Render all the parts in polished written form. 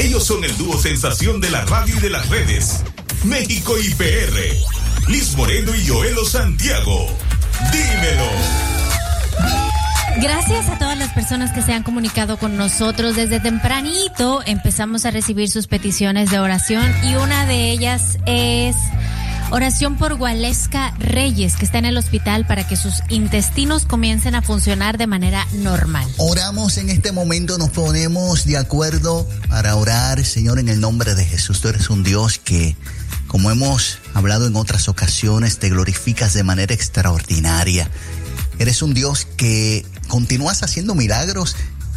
Ellos son el dúo sensación de la radio y de las redes. México y PR. Liz Moreno y Joelo Santiago. Dímelo. Gracias a todas las personas que se han comunicado con nosotros. Desde tempranito empezamos a recibir sus peticiones de oración y una de ellas es oración por Waleska Reyes, que está en el hospital para que sus intestinos comiencen a funcionar de manera normal. Oramos en este momento, nos ponemos de acuerdo para orar, Señor, en el nombre de Jesús. Tú eres un Dios que, como hemos hablado en otras ocasiones, te glorificas de manera extraordinaria. Eres un Dios que continúas haciendo milagros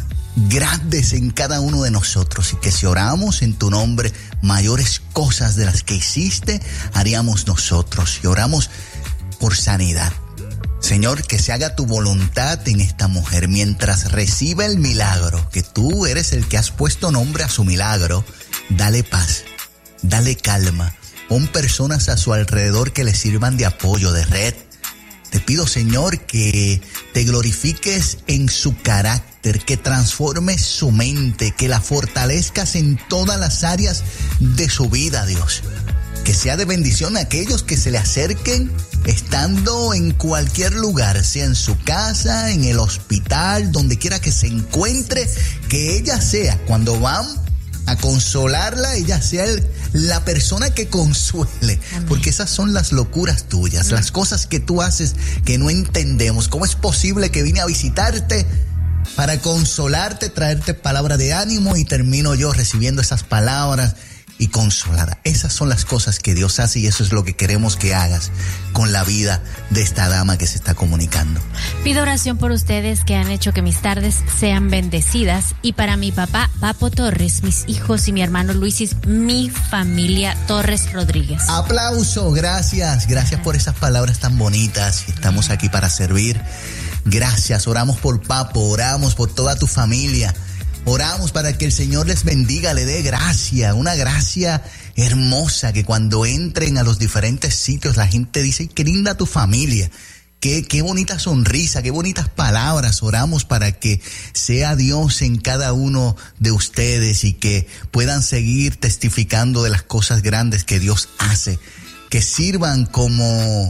grandes en cada uno de nosotros, y que si oramos en tu nombre, mayores cosas de las que hiciste haríamos nosotros. Y oramos por sanidad. Señor, que se haga tu voluntad en esta mujer mientras reciba el milagro, que tú eres el que has puesto nombre a su milagro. Dale paz, dale calma. Pon personas a su alrededor que le sirvan de apoyo, de red. Te pido, Señor, que te glorifiques en su carácter, que transformes su mente, que la fortalezcas en todas las áreas de su vida, Dios. Que sea de bendición a aquellos que se le acerquen estando en cualquier lugar, sea en su casa, en el hospital, donde quiera que se encuentre, que ella sea, cuando van a consolarla, ella sea la persona que consuele. Amén. Porque esas son las locuras tuyas, las cosas que tú haces que no entendemos. ¿Cómo es posible que vine a visitarte para consolarte, traerte palabra de ánimo, y termino yo recibiendo esas palabras y consolada? Esas son las cosas que Dios hace, y eso es lo que queremos que hagas con la vida de esta dama que se está comunicando. Pido oración por ustedes que han hecho que mis tardes sean bendecidas, y para mi papá Papo Torres, mis hijos y mi hermano Luisis, mi familia Torres Rodríguez. Aplauso, gracias por esas palabras tan bonitas. Estamos aquí para servir. Gracias, oramos por Papo, oramos por toda tu familia. Oramos para que el Señor les bendiga, le dé gracia, una gracia hermosa, que cuando entren a los diferentes sitios la gente dice: qué linda tu familia, qué bonita sonrisa, qué bonitas palabras. Oramos para que sea Dios en cada uno de ustedes y que puedan seguir testificando de las cosas grandes que Dios hace, que sirvan como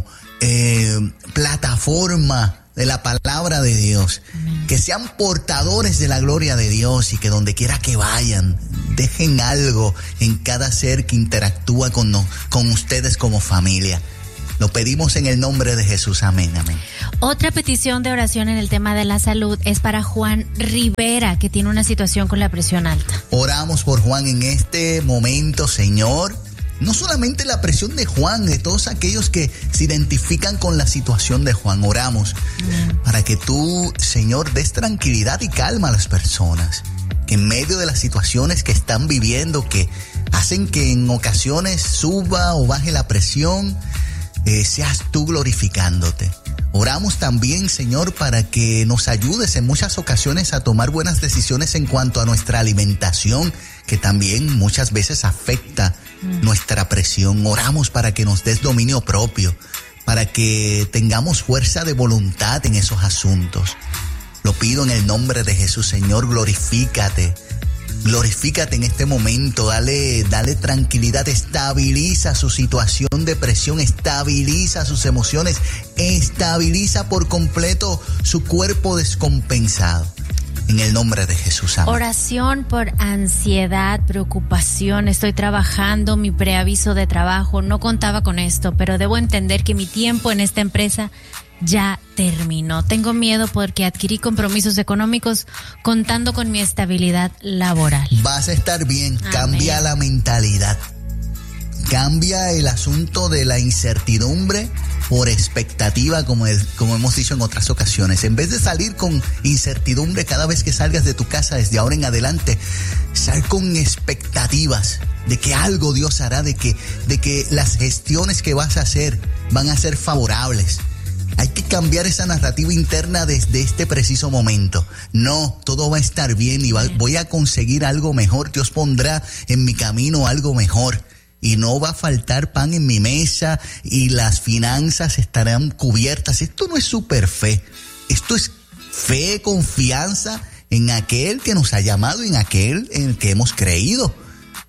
plataforma de la palabra de Dios. Amén. Que sean portadores de la gloria de Dios, y que donde quiera que vayan dejen algo en cada ser que interactúa con ustedes como familia. Lo pedimos en el nombre de Jesús. Amén, amén. Otra petición de oración en el tema de la salud es para Juan Rivera, que tiene una situación con la presión alta. Oramos por Juan en este momento, Señor. No solamente la presión de Juan, de todos aquellos que se identifican con la situación de Juan. Oramos para que tú, Señor, des tranquilidad y calma a las personas, que en medio de las situaciones que están viviendo, que hacen que en ocasiones suba o baje la presión, seas tú glorificándote. Oramos también, Señor, para que nos ayudes en muchas ocasiones a tomar buenas decisiones en cuanto a nuestra alimentación, que también muchas veces afecta nuestra presión. Oramos para que nos des dominio propio, para que tengamos fuerza de voluntad en esos asuntos. Lo pido en el nombre de Jesús, Señor, glorifícate en este momento, dale tranquilidad, estabiliza su situación de presión, estabiliza sus emociones, estabiliza por completo su cuerpo descompensado. En el nombre de Jesús, amén. Oración por ansiedad, preocupación. Estoy trabajando mi preaviso de trabajo. No contaba con esto, pero debo entender que mi tiempo en esta empresa ya terminó. Tengo miedo porque adquirí compromisos económicos contando con mi estabilidad laboral. Vas a estar bien. Amén. Cambia la mentalidad. Cambia el asunto de la incertidumbre por expectativa, como hemos dicho en otras ocasiones. En vez de salir con incertidumbre cada vez que salgas de tu casa desde ahora en adelante, sal con expectativas de que algo Dios hará, de que las gestiones que vas a hacer van a ser favorables. Hay que cambiar esa narrativa interna desde este preciso momento. No, todo va a estar bien y voy a conseguir algo mejor. Dios pondrá en mi camino algo mejor. Y no va a faltar pan en mi mesa y las finanzas estarán cubiertas. Esto no es super fe. Esto es fe, confianza en aquel que nos ha llamado y en aquel en el que hemos creído.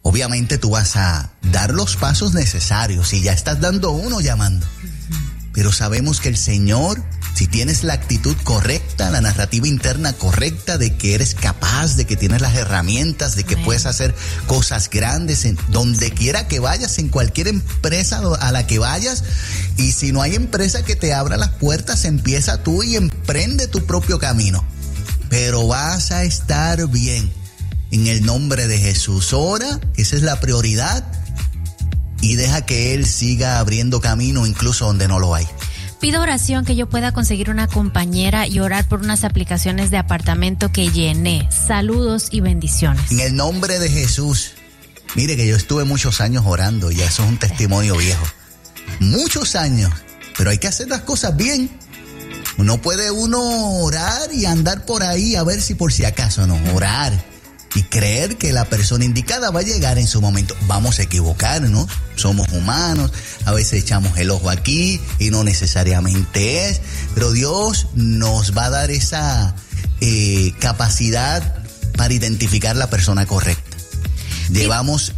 Obviamente tú vas a dar los pasos necesarios y ya estás dando uno llamando. Pero sabemos que el Señor, si tienes la actitud correcta, la narrativa interna correcta de que eres capaz, de que tienes las herramientas, de que puedes hacer cosas grandes en donde quiera que vayas, en cualquier empresa a la que vayas. Y si no hay empresa que te abra las puertas, empieza tú y emprende tu propio camino. Pero vas a estar bien. En el nombre de Jesús, ora, esa es la prioridad, y deja que Él siga abriendo camino incluso donde no lo hay. Pido oración que yo pueda conseguir una compañera y orar por unas aplicaciones de apartamento que llené. Saludos y bendiciones. En el nombre de Jesús. Mire que yo estuve muchos años orando y eso es un testimonio viejo. Muchos años, pero hay que hacer las cosas bien. No puede uno orar y andar por ahí a ver si por si acaso no, orar. Y creer que la persona indicada va a llegar en su momento. Vamos a equivocarnos, somos humanos, a veces echamos el ojo aquí y no necesariamente es, pero Dios nos va a dar esa capacidad para identificar la persona correcta. Llevamos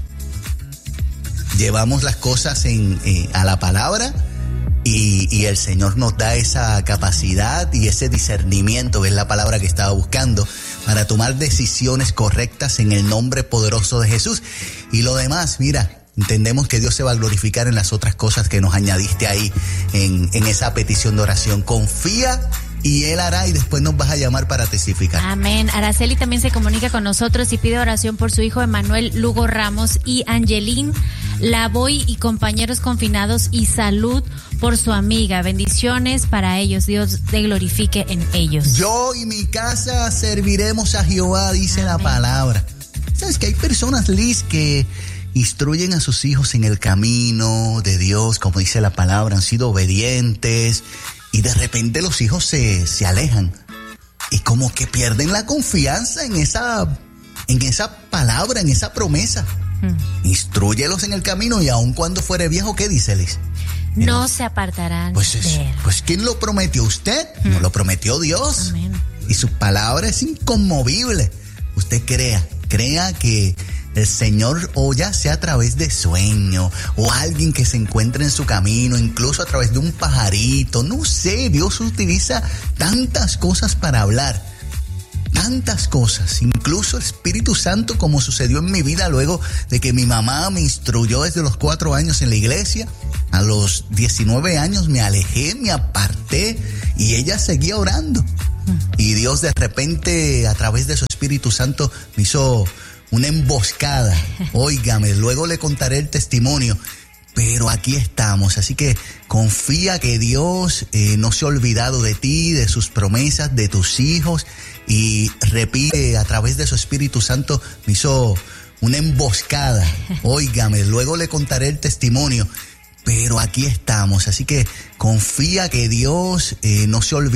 las cosas a la palabra y el Señor nos da esa capacidad y ese discernimiento, que es la palabra que estaba buscando, para tomar decisiones correctas en el nombre poderoso de Jesús. Y lo demás, mira, entendemos que Dios se va a glorificar en las otras cosas que nos añadiste ahí en esa petición de oración. Confía y Él hará, y después nos vas a llamar para testificar. Amén. Araceli también se comunica con nosotros y pide oración por su hijo Emanuel Lugo Ramos y Angelín Lavoy y compañeros confinados, y salud por su amiga. Bendiciones para ellos. Dios te glorifique en ellos. Yo y mi casa serviremos a Jehová, dice la palabra. ¿Sabes que hay personas, Liz, que instruyen a sus hijos en el camino de Dios, como dice la palabra, han sido obedientes, y de repente los hijos se alejan y como que pierden la confianza en esa palabra, en esa promesa? Instrúyelos en el camino, y aun cuando fuere viejo, ¿qué dice Liz? No se apartarán de él. Pues ¿quién lo prometió? ¿Usted? No lo prometió Dios. Amén. Y su palabra es inconmovible. Usted crea que el Señor, o ya sea a través de sueño, o alguien que se encuentre en su camino, incluso a través de un pajarito, no sé, Dios utiliza tantas cosas para hablar. Tantas cosas, incluso el Espíritu Santo, como sucedió en mi vida luego de que mi mamá me instruyó desde los 4 años en la iglesia. A los 19 años me alejé, me aparté, y ella seguía orando. Y Dios de repente, a través de su Espíritu Santo, me hizo una emboscada. Óigame, luego le contaré el testimonio. Pero aquí estamos, así que confía que Dios no se ha olvidado de ti, de sus promesas, de tus hijos, y repite a través de su Espíritu Santo, me hizo una emboscada. Óigame, luego le contaré el testimonio, pero aquí estamos, así que confía que Dios no se ha olvidado